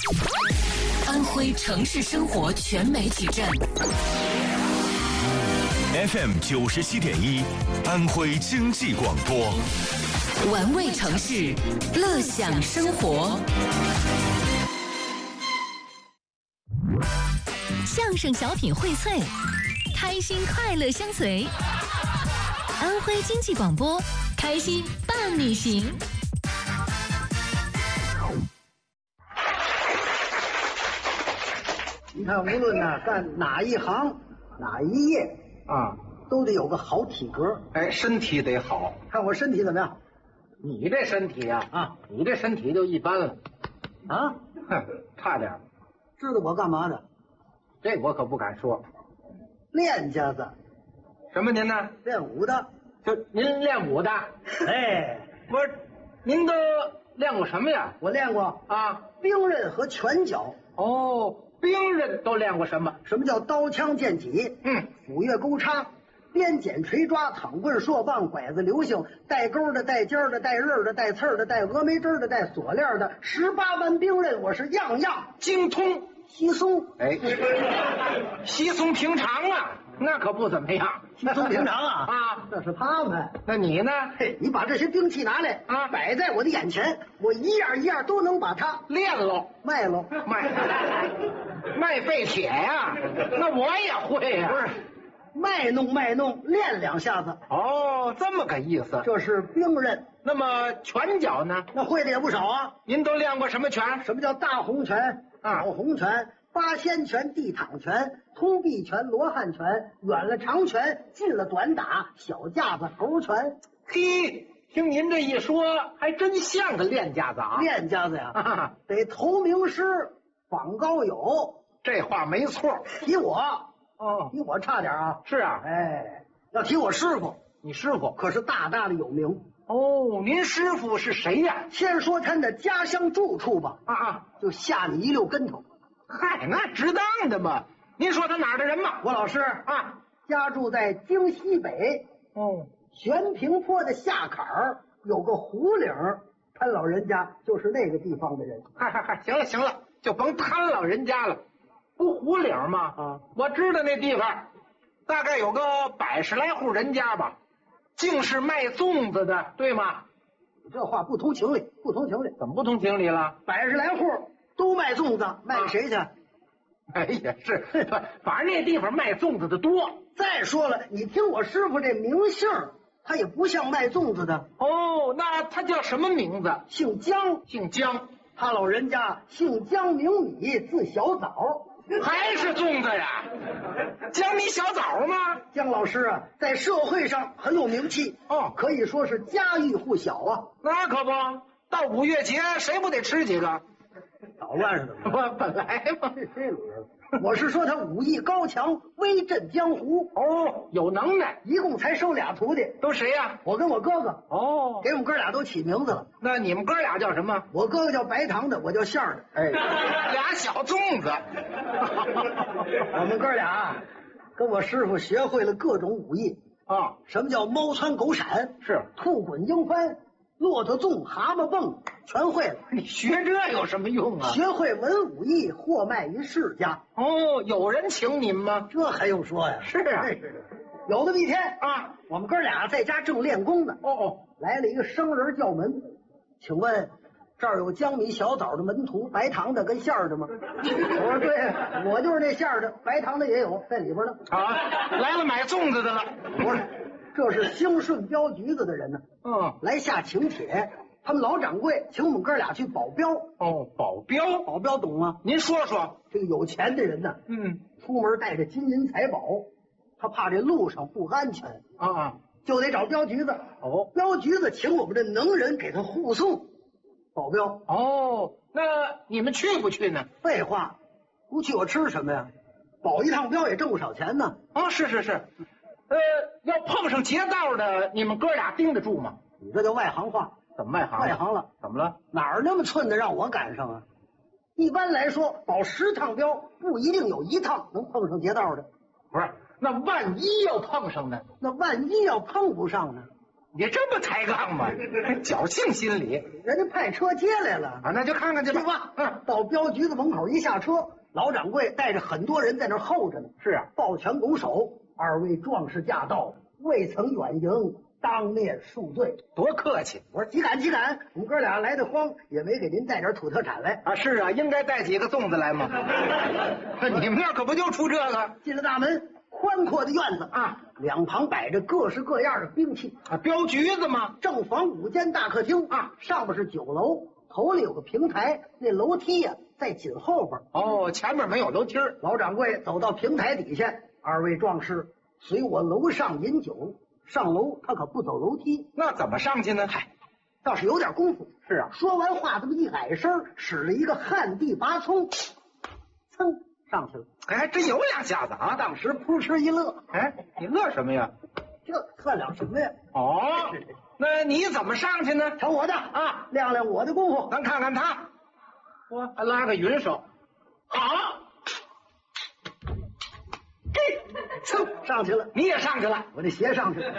安徽城市生活全媒体站 FM 97.1，安徽经济广播， 玩味城市，乐享生活。 相声小品荟萃，开心快乐相随。安徽经济广播，开心伴你行。 你看，无论干哪一行哪一业啊， 都得有个好体格。 哎，身体得好。 看我身体怎么样？ 你这身体呀，你这身体就一般了。 啊， 哼，差点。 知道我干嘛的？ 这我可不敢说。 练家子。 什么您呢？ 练武的。 就您练武的？ 哎， 不是，您都练过什么呀？ 我练过啊， 兵刃和拳脚。 哦，兵刃都练过什么？ 什么叫刀枪剑戟？斧钺钩叉，鞭锏锤抓，躺棍槊棒，拐子流星，带钩的，带尖的，带刃的，带刺的，带峨眉针的，带锁链的，18般兵刃我是样样精通。 稀松， 哎，稀松平常啊，那可不怎么样。 稀松平常啊啊， 这是他们。 那你呢？ 嘿，你把这些兵器拿来啊， 摆在我的眼前，我一样一样都能把它练喽， 卖喽， 卖废铁呀？那我也会呀。 不是，卖弄，练2下子。 哦，这么个意思。 这是兵刃。 那么拳脚呢？ 那会的也不少啊。 您都练过什么拳？ 什么叫大红拳、小红拳、八仙拳、地躺拳、通臂拳、罗汉拳，远了长拳，近了短打，小架子、猴拳。 嘿，听您这一说，还真像个练家子啊！ 练家子呀，得投名师，访高友。 这话没错。 提我比我差点啊。 是啊， 哎，要提我师傅。 你师傅可是大大的有名。 哦，您师傅是谁呀？ 先说他的家乡住处吧。就吓你一溜跟头。 嗨，那值当的嘛。您说他哪儿的人嘛？ 我老师家住在京西北。悬平坡的下坎儿有个胡岭，他老人家就是那个地方的人。 嗨，行了，就甭他老人家了。不胡岭吗？我知道那地方，大概有个100来户人家吧。竟是卖粽子的，对吗？ 你这话不通情理，不通情理。 怎么不通情理了 ？100来户都卖粽子，卖给谁去？ 哎呀，是，反正那地方卖粽子的多。 再说了，你听我师傅这名姓，他也不像卖粽子的。 哦，那他叫什么名字？ 姓姜。 姓姜， 他老人家姓姜，名米，字小枣。 还是粽子呀？姜米小枣吗？ 姜老师啊，在社会上很有名气可以说是家喻户晓啊。 那可不，到5月节谁不得吃几个？ 捣乱似的。 我本来嘛， 我是说他武艺高强，威震江湖。 有能耐。 一共才收俩徒弟。 都谁呀？ 我跟我哥哥。给我们哥俩都起名字了。 那你们哥俩叫什么？ 我哥哥叫白糖的，我叫馅儿的。 哎，俩小粽子。 我们哥俩跟我师傅学会了各种武艺什么叫猫窜狗闪？ 是兔滚鹰翻，骆驼纵，蛤蟆蹦，全会了。 你学这有什么用啊？ 学会文武艺，货卖于世家。 有人请你们吗？ 这还用说呀？ 是啊。 有这么一天我们哥俩在家正练功呢。来了一个生人叫门，请问这儿有姜米小枣的门徒，白糖的跟馅儿的吗？我说对，我就是那馅儿的，白糖的也有，在里边呢。 来了买粽子的了。 不是，这是兴顺镖局子的人呢。来下请帖，他们老掌柜请我们哥俩去保镖。 保镖？ 保镖懂吗？ 您说说。 这个有钱的人呢，出门带着金银财宝，他怕这路上不安全就得找镖局子。镖局子请我们这能人给他护送保镖。 那你们去不去呢？ 废话，不去我吃什么呀？保一趟镖也挣不少钱呢。 是。要碰上劫道的，你们哥俩盯得住吗？ 你这叫外行话。 怎么外行？ 外行了？ 怎么了？ 哪儿那么寸的让我赶上啊？一般来说，保10趟镖不一定有1趟能碰上劫道的。 不是，那万一要碰上呢？ 那万一要碰不上呢？ 你这不抬杠吗？侥幸心理人家派车接来了啊，那就看看去吧。 去吧。到镖局子门口一下车，老掌柜带着很多人在那儿候着呢。 是啊， 抱拳拱手，二位壮士驾到，未曾远迎，当面恕罪。 多客气。 我说几杆几杆，我们哥俩来得慌，也没给您带点土特产来啊。是啊，应该带几个粽子来吗？你们那可不就出这个？ 进了大门，宽阔的院子啊，两旁摆着各式各样的兵器啊，镖局子吗？ 正房5间大客厅啊，上面是酒楼，头里有个平台，那楼梯呀在紧后边。 哦，前面没有楼梯。 老掌柜走到平台底下，二位壮士随我楼上饮酒。上楼他可不走楼梯， 那怎么上去呢？ 嗨，倒是有点功夫。 是啊， 说完话这么一矮身，使了一个旱地拔葱，噌上去了。 哎，还真有2下子啊！ 当时扑哧一乐。 哎，你乐什么呀？ 这算了什么呀？ 哦，那你怎么上去呢？ 瞧我的啊，亮亮我的功夫。 咱看看他，我还拉个云手，好， 噌上去了。 你也上去了， 我这鞋上去了。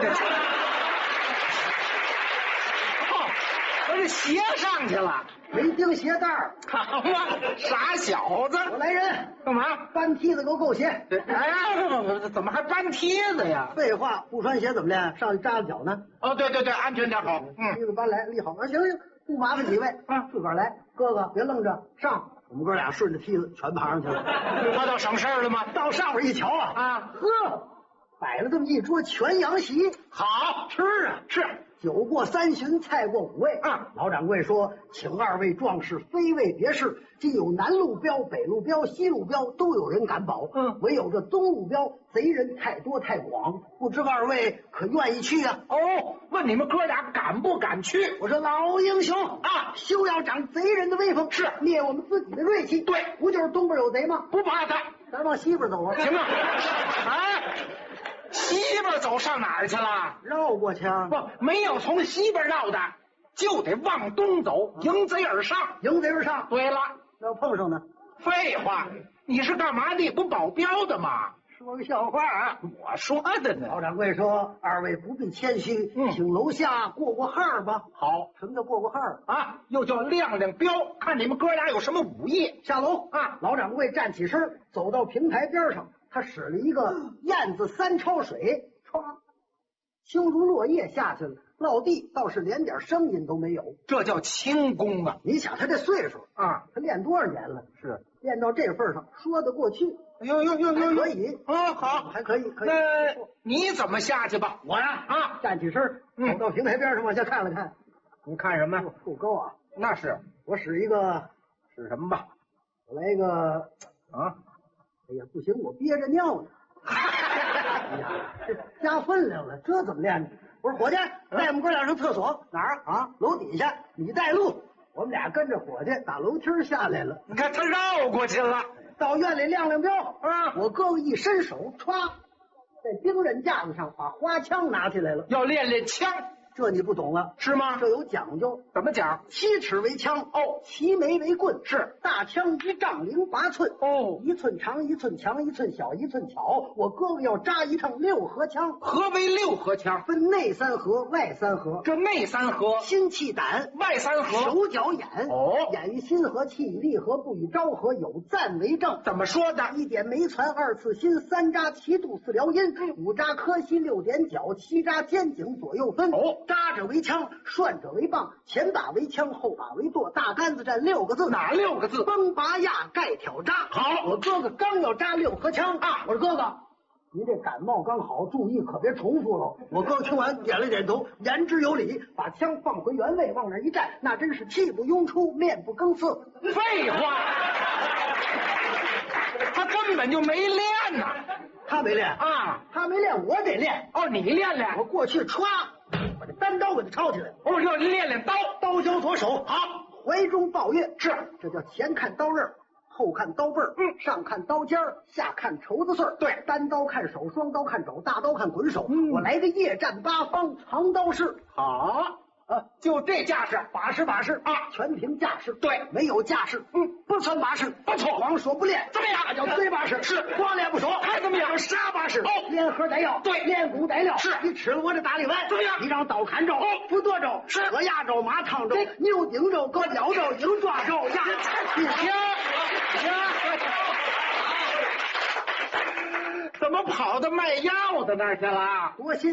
我这鞋上去了， 没钉鞋带儿。 好嘛，傻小子！ 我来人， 干嘛？ 搬梯子给我够鞋。 哎，怎么还搬梯子呀？ 废话，不穿鞋怎么练？上去扎着脚呢。 哦，对对对，安全点好。 梯子搬来立好。啊，行行，不麻烦几位，自个儿来。哥哥别愣着，上。我们哥俩顺着梯子全爬上去了。 这倒省事儿了吗？ 到上边一瞧啊，呵，摆了这么一桌全羊席， 好吃啊！ 是。 酒过3巡，菜过5味啊！老掌柜说，请二位壮士非为别事，今有南路镖、北路镖、西路镖都有人敢保，唯有这东路镖贼人太多太广，不知二位可愿意去啊？ 哦，问你们哥俩敢不敢去？ 我说老英雄啊，休要长贼人的威风， 是灭我们自己的锐气。 对， 不就是东边有贼吗？ 不怕他， 咱往西边走啊！ 行啊，哎。西边走上哪儿去了？ 绕过去啊！ 不，没有从西边绕的，就得往东走，迎贼而上。 迎贼而上。 对了， 要碰上呢？ 废话，你是干嘛的？不保镖的吗？ 说个笑话啊！ 我说的呢。 老掌柜说：“二位不必谦虚，请楼下过过号吧。” 好， 什么叫过过号啊？又叫亮亮镖，看你们哥俩有什么武艺。 下楼啊！老掌柜站起身，走到平台边上。他使了一个燕子3抄水，唰，轻如落叶下去了，落地倒是连点声音都没有。 这叫轻功啊！ 你想他这岁数啊， 他练多少年了？ 是练到这份上，说得过去。 哟， 可以啊，好， 还可以。 那你怎么下去吧？ 我呀啊，站起身，走到平台边上往下看了看。 你看什么？ 够高啊！ 那是， 我使一个， 使什么吧？ 我来一个啊。 哎呀，不行，我憋着尿呢。哎呀，这加分量了，这怎么练呢？我说伙计，带我们哥俩上厕所。哪儿啊？楼底下，你带路。我们俩跟着伙计打楼梯下来了。 你看他绕过去了， 到院里亮亮镖啊！ 我哥哥一伸手，歘，在兵刃架子上把花枪拿起来了， 要练练枪。 这你不懂了， 是吗？ 这有讲究。 怎么讲 ？7尺为枪， 哦 ，7枚为棍， 是大枪1丈08寸， 哦 ，1寸长1寸强1寸小1寸巧。我哥哥要扎一趟6合枪。 何为6合枪？ 分内3合，外3合。 这内3合， 心气胆； 外3合， 手脚眼。 哦， 眼与心合，气与力合，不与招合，有赞为证。 怎么说的 ？1点眉攒，2次心，3扎脐肚4撩阴，5扎磕膝6点脚，7扎肩颈左右分。 哦， 扎者为枪，涮者为棒，前把为枪，后把为舵，大杆子站6个字。 哪6个字？ 崩拔压盖挑扎。 好， 我哥哥刚要扎6合枪啊！我说哥哥，您这感冒刚好，注意可别重复了。我哥听完点了点头，言之有理，把枪放回原位，往那一站，那真是气不拥出，面不更色。 废话，他根本就没练呐。 他没练啊， 他没练，我得练。 哦，你练练。 我过去歘，把这单刀给他抄起来。 哦，要练练刀， 刀交左手， 好， 怀中抱月， 是， 这叫前看刀刃，后看刀背儿，上看刀尖儿，下看绸子穗儿。 对， 单刀看手，双刀看肘，大刀看滚手。我来个夜战8方藏刀式。 好， 就这架势， 把式啊，全凭架势。 对， 没有架势，不算把式， 不错。 光说不练， 怎么样？ 那叫嘴把式。 是， 光练不说， 还怎么样？ 啥把式？ 哦， 练核带药， 对， 练功带料。 是， 你吃了我的大力丸， 怎么样？ 你让刀砍着，不剁着， 是鹅鸭着，马烫着，牛顶着，狗叼着，鹰抓着，呀， 行。怎么跑到卖药的那儿去了？ 多新